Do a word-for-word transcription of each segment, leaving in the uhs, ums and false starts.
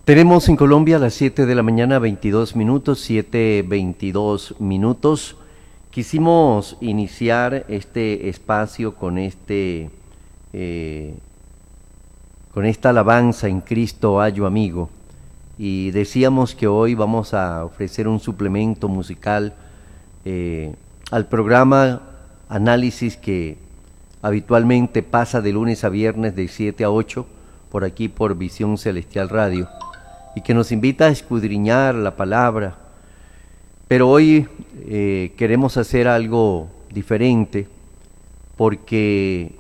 Tenemos en Colombia a las siete de la mañana, veintidós minutos, siete veintidós minutos. Quisimos iniciar este espacio con este, eh, con esta alabanza en Cristo hallo amigo. Y decíamos que hoy vamos a ofrecer un suplemento musical eh, al programa Análisis que habitualmente pasa de lunes a viernes de siete a ocho por aquí por Visión Celestial Radio, y que nos invita a escudriñar la palabra. Pero hoy eh, queremos hacer algo diferente, porque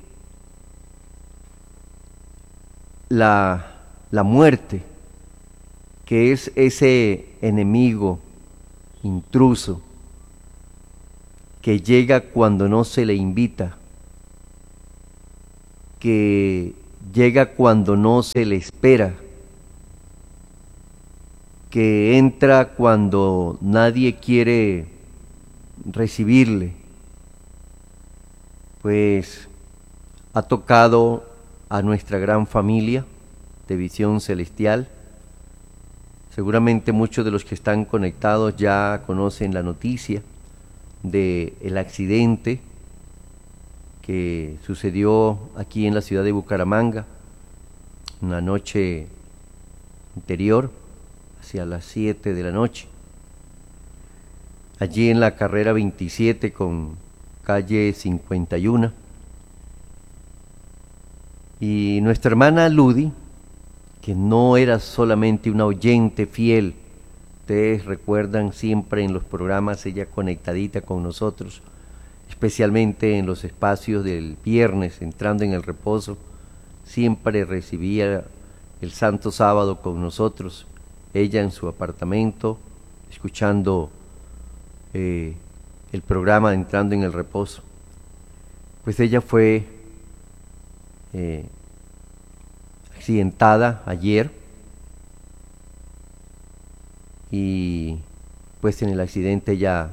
la, la muerte, que es ese enemigo intruso que llega cuando no se le invita, que llega cuando no se le espera, que entra cuando nadie quiere recibirle, pues ha tocado a nuestra gran familia de Visión Celestial. Seguramente muchos de los que están conectados ya conocen la noticia del accidente que sucedió aquí en la ciudad de Bucaramanga una noche anterior, hacia las siete de la noche, allí en la carrera veintisiete con calle cincuenta y uno. Y nuestra hermana Ludi, que no era solamente una oyente fiel, ustedes recuerdan siempre en los programas, ella conectadita con nosotros, especialmente en los espacios del viernes, entrando en el reposo, siempre recibía el Santo Sábado con nosotros, ella en su apartamento, escuchando eh, el programa Entrando en el Reposo. Pues ella fue eh, accidentada ayer, y pues en el accidente ella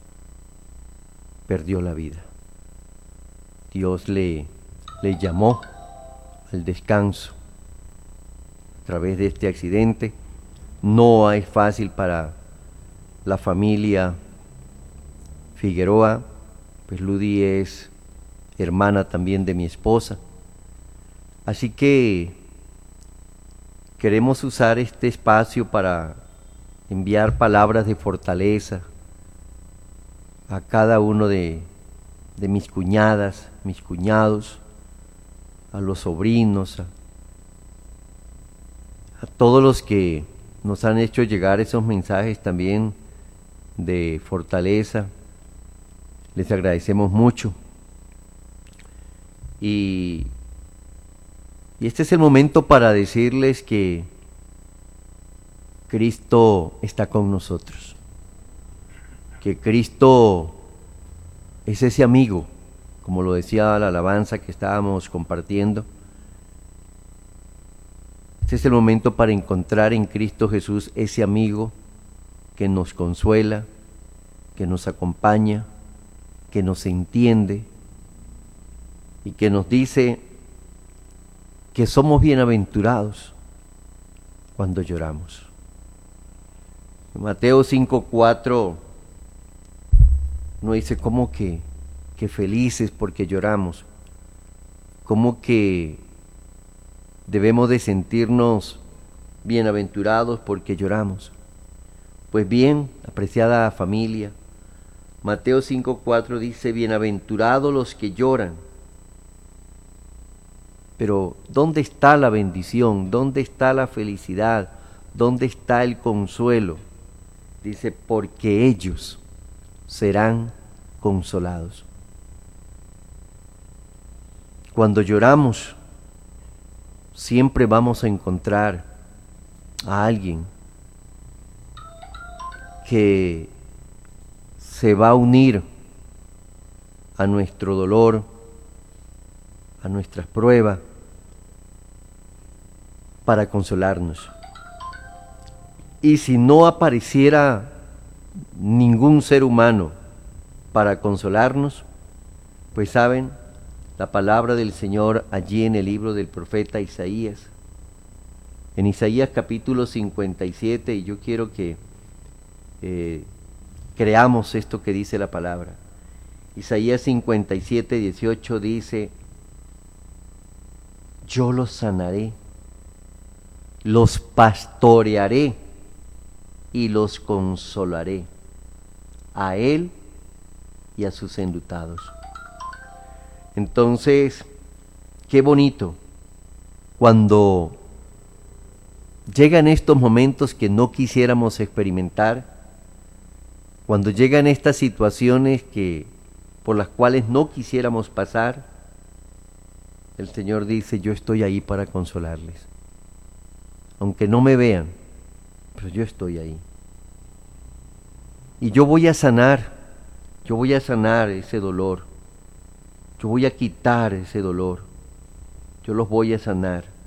perdió la vida. Dios le, le llamó al descanso a través de este accidente. No es fácil para la familia Figueroa, pues Ludi es hermana también de mi esposa. Así que queremos usar este espacio para enviar palabras de fortaleza a cada uno de, de mis cuñadas, mis cuñados, a los sobrinos, a, a todos los que nos han hecho llegar esos mensajes también de fortaleza. Les agradecemos mucho. Y, y este es el momento para decirles que Cristo está con nosotros, que Cristo es ese amigo, como lo decía la alabanza que estábamos compartiendo. Este es el momento para encontrar en Cristo Jesús ese amigo que nos consuela, que nos acompaña, que nos entiende y que nos dice que somos bienaventurados cuando lloramos. Mateo cinco cuatro nos dice cómo que, que felices porque lloramos, cómo que debemos de sentirnos bienaventurados porque lloramos. Pues bien, apreciada familia, Mateo cinco cuatro dice, bienaventurados los que lloran. Pero ¿dónde está la bendición? ¿Dónde está la felicidad? ¿Dónde está el consuelo? Dice, porque ellos serán consolados. Cuando lloramos, siempre vamos a encontrar a alguien que se va a unir a nuestro dolor, a nuestras pruebas, para consolarnos. Y si no apareciera ningún ser humano para consolarnos, pues saben, la palabra del Señor allí en el libro del profeta Isaías, En Isaías capítulo cincuenta y siete, y yo quiero que eh, creamos esto que dice la palabra. Isaías cincuenta y siete, dieciocho dice: yo los sanaré, los pastorearé y los consolaré, a él y a sus enlutados. Entonces, qué bonito cuando llegan estos momentos que no quisiéramos experimentar, cuando llegan estas situaciones que por las cuales no quisiéramos pasar. El Señor dice: yo estoy ahí para consolarles, aunque no me vean, pero yo estoy ahí. Y yo voy a sanar, yo voy a sanar ese dolor, yo voy a quitar ese dolor, yo los voy a sanar.